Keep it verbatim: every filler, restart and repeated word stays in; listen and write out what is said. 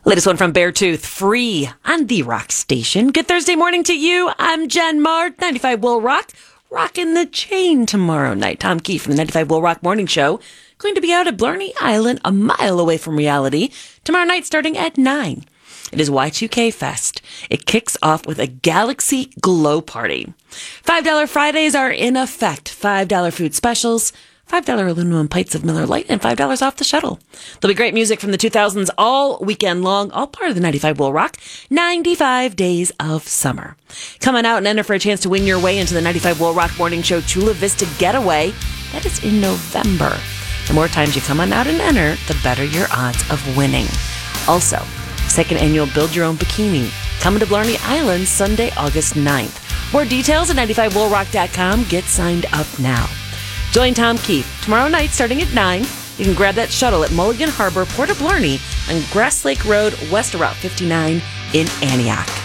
Latest one from Beartooth, Free on the Rock Station. Good Thursday morning to you. I'm Jen Mart, ninety-five Will Rock. Rocking the chain tomorrow night. Tom Keefe from the ninety-five Will Rock Morning Show. Going to be out at Blarney Island, a mile away from reality. Tomorrow night starting at nine. It is Y two K Fest. It kicks off with a Galaxy Glow Party. five dollars Fridays are in effect. five dollars food specials, five dollars aluminum pints of Miller Lite, and five dollars off the shuttle. There'll be great music from the two thousands all weekend long, all part of the ninety-five Will Rock, ninety-five Days of Summer. Come on out and enter for a chance to win your way into the ninety-five Will Rock Morning Show Chula Vista Getaway. That is in November. The more times you come on out and enter, the better your odds of winning. Also, second annual Build Your Own Bikini, coming to Blarney Island Sunday, August ninth. More details at ninety-five will rock dot com. Get signed up now. Join Tom Keefe tomorrow night starting at nine. You can grab that shuttle at Mulligan Harbor, Port of Blarney, on Grass Lake Road, west of Route fifty-nine in Antioch.